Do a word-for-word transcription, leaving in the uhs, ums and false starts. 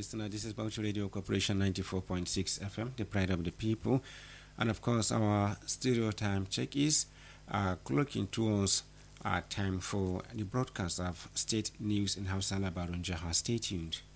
listener. This is Bauchi Radio Corporation ninety-four point six F M, the pride of the people. And of course, our stereo time check is uh, clocking towards uh, time for the broadcast of state news in Hausa Labarun Jaha. Stay tuned.